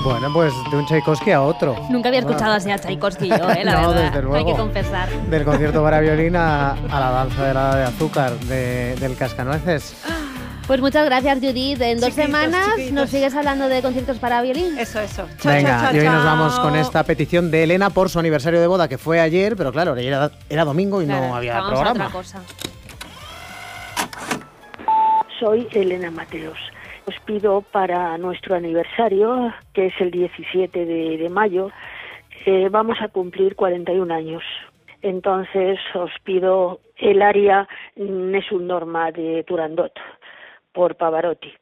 Bueno, pues de un Tchaikovsky a otro. Nunca había escuchado así a Tchaikovsky yo, la No, verdad. desde luego. Hay que confesar. Del concierto para violín a la danza de la de azúcar del Cascanueces. Pues muchas gracias, Judith. En 2 Chiquitos, semanas chiquitos. nos sigues hablando de conciertos para violín. Eso. Venga, y hoy nos chao. vamos con esta petición de Elena por su aniversario de boda, que fue ayer, pero claro, era domingo y Claro, no había vamos a programa. otra cosa. Soy Elena Mateos. Os pido para nuestro aniversario, que es el 17 de mayo, vamos a cumplir 41 años. Entonces os pido el aria Nessun Dorma de Turandot, por Pavarotti.